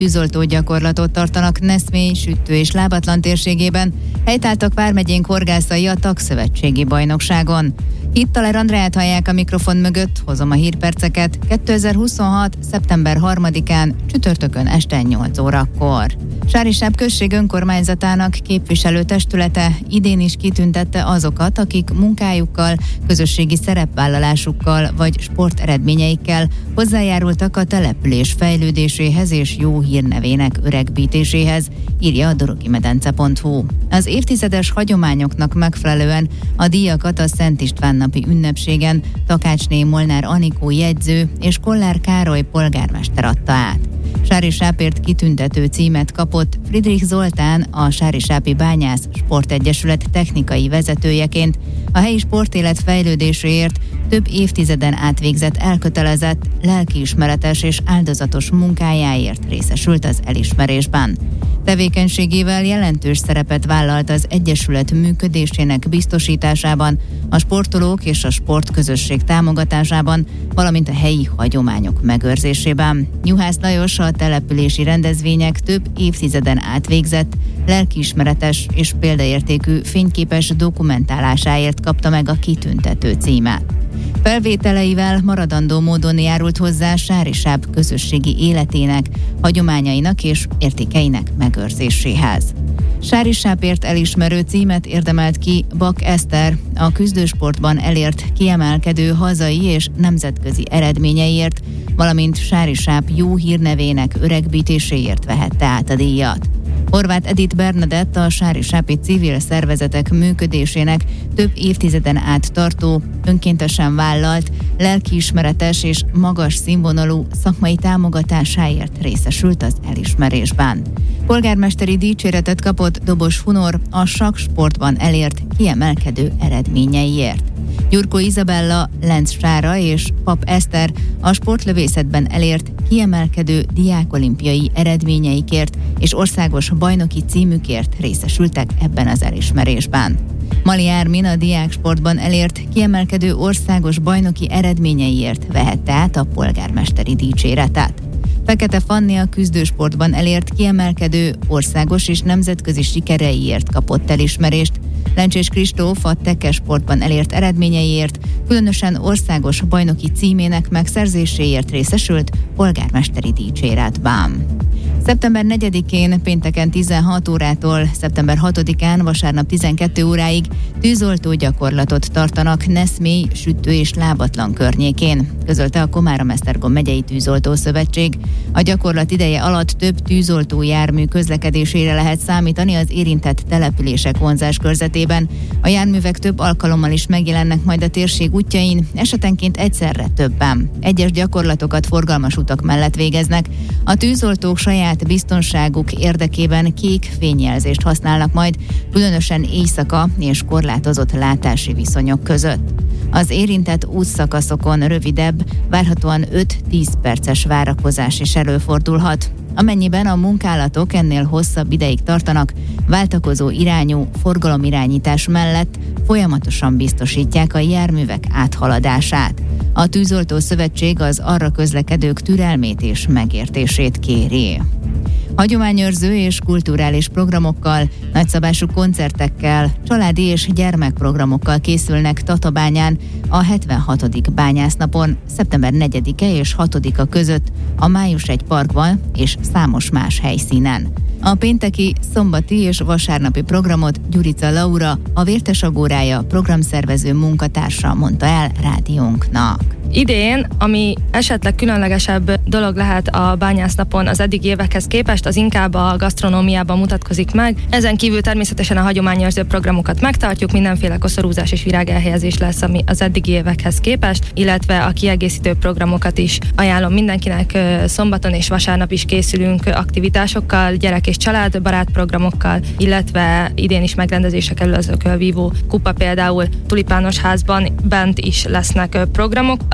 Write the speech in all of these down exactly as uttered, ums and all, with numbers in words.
Tűzoltó gyakorlatot tartanak Neszmély, Süttő és Lábatlan térségében, helytáltak vármegyénk horgászai a tagszövetségi bajnokságon. Hittaler Andreát hallják a mikrofon mögött, hozom a hírperceket kétezer-huszonhat. szeptember harmadikán, csütörtökön este nyolc órakor. Sárisáb község önkormányzatának képviselőtestülete idén is kitüntette azokat, akik munkájukkal, közösségi szerepvállalásukkal vagy sporteredményeikkel hozzájárultak a település fejlődéséhez és jó hírnevének öregbítéséhez, írja a dorogimedence pont hu. Az évtizedes hagyományoknak megfelelően a díjakat a Szent István napi ünnepségen Takácsné Molnár Anikó jegyző és Kollár Károly polgármester adta át. Sárisápért kitüntető címet kapott Friedrich Zoltán, a Sárisápi Bányász Sportegyesület technikai vezetőjeként, a helyi sportélet fejlődéséért több évtizeden át végzett elkötelezett, lelkiismeretes és áldozatos munkájáért részesült az elismerésben. Tevékenységével jelentős szerepet vállalt az egyesület működésének biztosításában, a sportolók és a sportközösség támogatásában, valamint a helyi hagyományok megőrzésében. Juhász Lajos a települési rendezvények több évtizeden át végzett, lelkiismeretes és példaértékű fényképes dokumentálásáért kapta meg a kitüntető címet. Felvételeivel maradandó módon járult hozzá Sárisáb közösségi életének, hagyományainak és értékeinek megőrzéséhez. Sárisábért elismerő címet érdemelt ki Bak Eszter, a küzdősportban elért kiemelkedő hazai és nemzetközi eredményeiért, valamint Sárisáb jó hírnevének öregbítéséért vehette át a díjat. Horváth Edith Bernadett a sárisápi civil szervezetek működésének több évtizeden át tartó, önkéntesen vállalt, lelkiismeretes és magas színvonalú szakmai támogatásáért részesült az elismerésben. Polgármesteri dicséretet kapott Dobos Hunor a sakksportban elért kiemelkedő eredményeiért. Gyurkó Izabella, Lenz Sára és Pap Eszter a sportlövészetben elért kiemelkedő diákolimpiai eredményeikért és országos bajnoki címükért részesültek ebben az elismerésben. Mali Ármin a diáksportban elért kiemelkedő országos bajnoki eredményeiért vehette át a polgármesteri dicséretet. Fekete Fanni a küzdősportban elért kiemelkedő országos és nemzetközi sikereiért kapott elismerést, Lencsés Kristóf a tekesportban elért eredményeiért, különösen országos bajnoki címének megszerzéséért részesült polgármesteri dicséretben. szeptember negyedikén pénteken tizenhat órától szeptember hatodikán vasárnap tizenkét óráig tűzoltó gyakorlatot tartanak Neszmély, Süttő és Lábatlan környékén, közölte a Komárom-Esztergom megyei tűzoltó szövetség. A gyakorlat ideje alatt több tűzoltó jármű közlekedésére lehet számítani az érintett települések vonzás körzetében. A járművek több alkalommal is megjelennek majd a térség útjain, esetenként egyszerre többen. Egyes gyakorlatokat forgalmas utak mellett végeznek. A tűzoltók saját biztonságuk érdekében kék fényjelzést használnak majd, különösen éjszaka és korlátozott látási viszonyok között. Az érintett útszakaszokon rövidebb, várhatóan öt-tíz perces várakozás is előfordulhat. Amennyiben a munkálatok ennél hosszabb ideig tartanak, váltakozó irányú forgalomirányítás mellett folyamatosan biztosítják a járművek áthaladását. A Tűzoltó Szövetség az arra közlekedők türelmét és megértését kéri. Hagyományőrző és kulturális programokkal, nagyszabású koncertekkel, családi és gyermekprogramokkal készülnek Tatabányán a hetvenhatodik bányásznapon szeptember negyedike és hatodika között a Május egy parkban és számos más helyszínen. A pénteki, szombati és vasárnapi programot Gyurica Laura, a Vértes Agórája programszervező munkatársa mondta el rádiónknak. Idén, ami esetleg különlegesebb dolog lehet a bányásznapon az eddigi évekhez képest, az inkább a gasztronómiában mutatkozik meg. Ezen kívül természetesen a hagyományőrző programokat megtartjuk, mindenféle koszorúzás és virágelhelyezés lesz, ami az eddigi évekhez képest, illetve a kiegészítő programokat is ajánlom mindenkinek. Szombaton és vasárnap is készülünk aktivitásokkal, gyerek és családbarát programokkal, illetve idén is megrendezések kerül az Ökölvívó kupa, például Tulipános házban bent is lesznek programok. A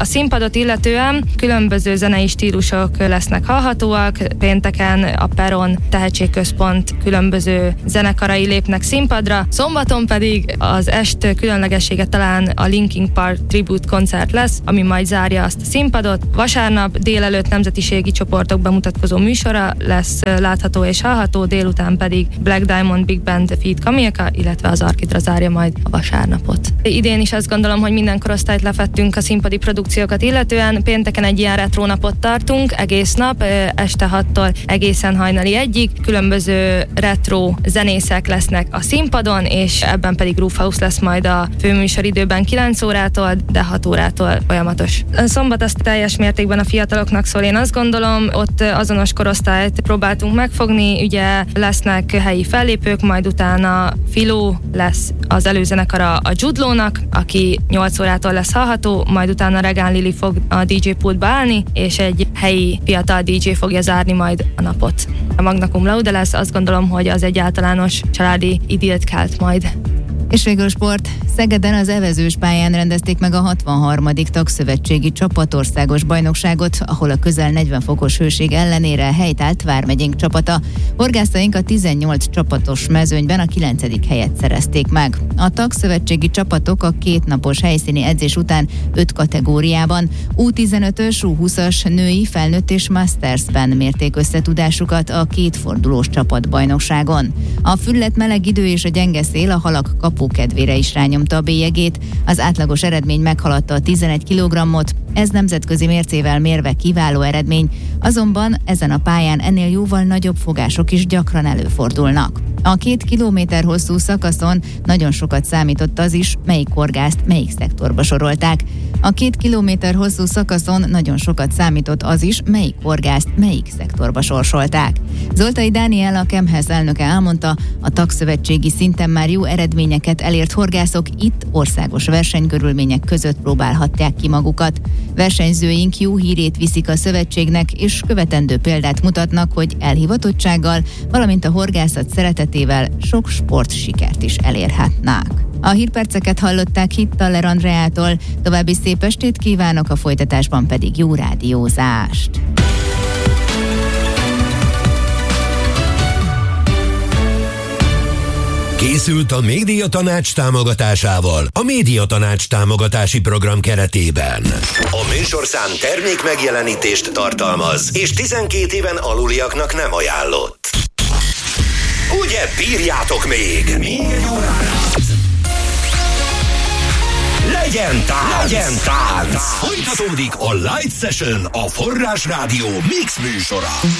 színpadot illetően különböző zenei stílusok lesznek hallhatóak. Pénteken a Peron Tehetségközpont különböző zenekarai lépnek színpadra, szombaton pedig az est különlegessége talán a Linkin Park Tribute koncert lesz, ami majd zárja azt a színpadot. Vasárnap délelőtt nemzetiségi csoportok bemutatkozó műsora lesz látható és hallható, délután pedig Black Diamond Big Band feat. Kamilka, illetve az Arkitra zárja majd a vasárnapot. Idén is azt gondolom, hogy minden korosztályt lefettünk a színpadi produkciókat illetően. Pénteken egy ilyen retro napot tartunk, egész nap, este hattól egészen hajnali egyig. Különböző retro zenészek lesznek a színpadon, és ebben pedig Roof House lesz majd a főműsoridőben kilenc órától, de hat órától folyamatos. A szombat az teljes mértékben a fiataloknak szól, én azt gondolom, ott azonos korosztályt próbáltunk megfogni, ugye lesznek helyi fellépők, majd utána Filó lesz az előzenekara a Judlónak, aki nyolc órától lesz hallható, majd utána Regán Lili fog a dé dzsé pultba állni, és egy helyi fiatal dé dzsé fogja zárni majd a napot. A Magna Cum Laude lesz, azt gondolom, hogy az egy általános családi idillt kelt majd. És végül sport. Szegeden az evezős pályán rendezték meg a hatvanharmadik tagszövetségi csapatországos bajnokságot, ahol a közel negyven fokos hőség ellenére helyt állt Vármegyénk csapata. Horgászaink a tizennyolc csapatos mezőnyben a kilencedik helyet szerezték meg. A tagszövetségi csapatok a kétnapos helyszíni edzés után öt kategóriában, U tizenötös, U húszas, női, felnőtt és Mastersben mérték összetudásukat a kétfordulós csapatbajnokságon. A füllet meleg idő és a gyenge szél a halak kapókedvére is rányomta a bélyegét, az átlagos eredmény meghaladta a tizenegy kilogrammot, ez nemzetközi mércével mérve kiváló eredmény, azonban ezen a pályán ennél jóval nagyobb fogások is gyakran előfordulnak. A két kilométer hosszú szakaszon nagyon sokat számított az is, melyik horgászt melyik szektorba sorolták. A két kilométer hosszú szakaszon nagyon sokat számított az is, melyik horgászt melyik szektorba sorsolták. Zoltai Dániel, a Kemhez elnöke elmondta, a tagszövetségi szinten már jó eredményeket elért horgászok itt országos versenykörülmények között próbálhatják ki magukat. Versenyzőink jó hírét viszik a szövetségnek, és követendő példát mutatnak, hogy elhivatottsággal, valamint a horgászat szeretetével sok sportsikert is elérhetnek. A hírperceket hallották Hittaler Andreától, további szép estét kívánok, a folytatásban pedig jó rádiózást! Készült a Médiatanács támogatásával a Médiatanács támogatási program keretében. A műsorszám termék megjelenítést tartalmaz, és tizenkét éven aluliaknak nem ajánlott. Ugye bírjátok még? Még egy órára. Legyen tánc! Legyen tánc! Folytatódik a Light Session, a Forrás Rádió mix műsora.